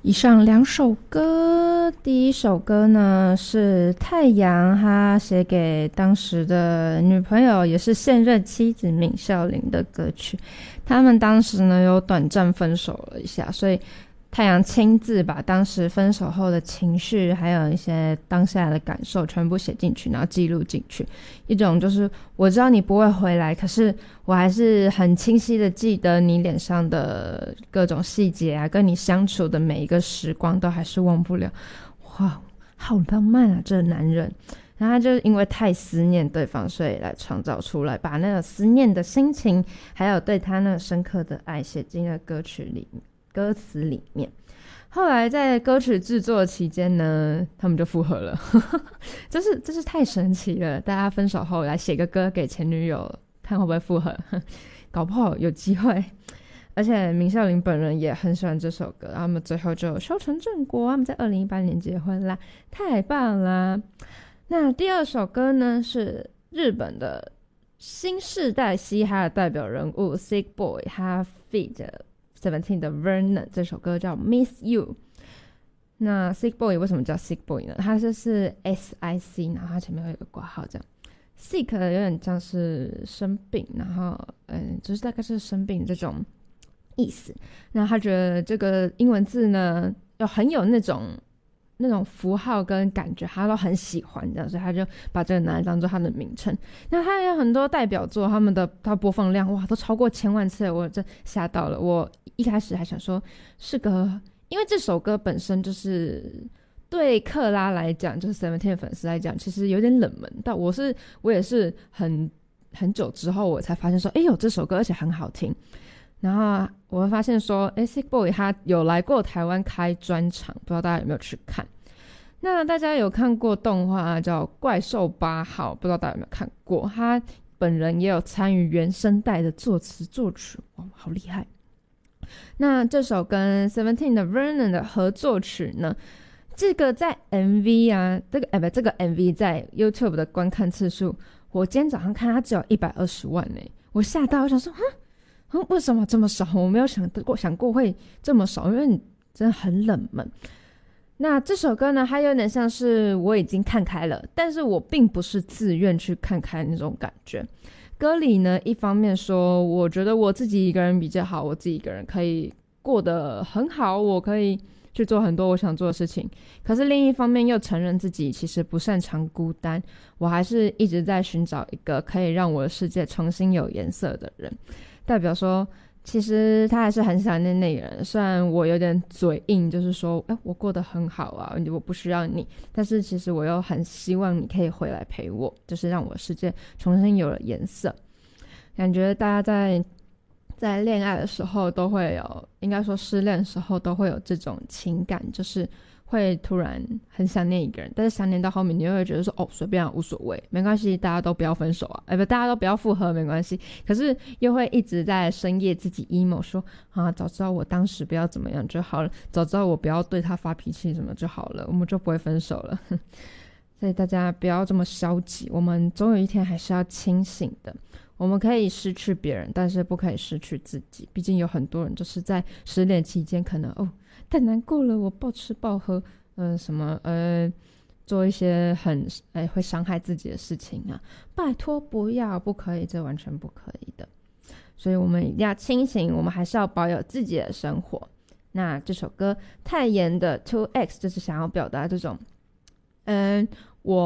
以上两首歌，第一首歌呢是太阳他写给当时的女朋友，也是现任妻子闵孝琳的歌曲。他们当时呢有短暂分手了一下，所以太阳亲自把当时分手后的情绪还有一些当下的感受全部写进去，然后记录进去。一种就是我知道你不会回来，可是我还是很清晰的记得你脸上的各种细节啊，跟你相处的每一个时光都还是忘不了。哇，好浪漫啊，这个男人。然后他就因为太思念对方，所以来创造出来，把那个思念的心情还有对他那个深刻的爱写进了歌词里面。后来在歌曲制作期间呢，他们就复合了这是太神奇了，大家分手后来写个歌给前女友，看会不会复合搞不好有机会。而且闵孝琳本人也很喜欢这首歌，他们最后就修成正果，他们在2018年结婚啦，太棒啦。那第二首歌呢是日本的新世代嘻哈的代表人物 Sick Boy 他 feat. 17的 Vernon， 这首歌叫 Miss You。 那 Sick Boy 为什么叫 Sick Boy 呢？他就是 SIC， 然后他前面会有个括号，这样 Sick 有点像是生病，然后就是大概是生病这种意思。那他觉得这个英文字呢很有那种符号跟感觉，他都很喜欢这样，所以他就把这个拿来当做他的名称。那他有很多代表作，他播放量哇都超过1000万次，我真吓到了。我一开始还想说是个，因为这首歌本身就是对克拉来讲，就是 Seventeen 的粉丝来讲，其实有点冷门。但我也是很久之后我才发现说，有这首歌，而且很好听。然后我会发现说Sick Boy 他有来过台湾开专场，不知道大家有没有去看。那大家有看过动画叫《怪兽8号》，不知道大家有没有看过。他本人也有参与原声带的作词作曲，哇，好厉害。那这首跟 Seventeen 的 Vernon 的合作曲呢，这个在 MV 啊，这个 MV 在 YouTube 的观看次数，我今天早上看它只有120万耶，我吓到，我想说为什么这么少？我没有想过会这么少，因为你真的很冷门。那这首歌呢，它有点像是我已经看开了，但是我并不是自愿去看开那种感觉。歌里呢，一方面说我觉得我自己一个人比较好，我自己一个人可以过得很好，我可以去做很多我想做的事情，可是另一方面又承认自己其实不擅长孤单，我还是一直在寻找一个可以让我的世界重新有颜色的人。代表说其实他还是很想念那个人，虽然我有点嘴硬，就是说我过得很好啊，我不需要你，但是其实我又很希望你可以回来陪我，就是让我的世界重新有了颜色。感觉大家在恋爱的时候都会有，应该说失恋的时候都会有这种情感，就是会突然很想念一个人，但是想念到后面你又会觉得说随便无所谓，没关系，大家都不要分手啊，大家都不要复合没关系，可是又会一直在深夜自己 emo 说早知道我当时不要怎么样就好了，早知道我不要对他发脾气什么就好了，我们就不会分手了所以大家不要这么消极，我们总有一天还是要清醒的。我们可以失去别人，但是不可以失去自己，毕竟有很多人就是在失恋期间可能太难过了，我暴吃暴喝做一些会伤害自己的事情啊，拜托不可以，这完全不可以的。所以我们一定要清醒，我们还是要保有自己的生活。那这首歌泰妍的 2X 就是想要表达这种我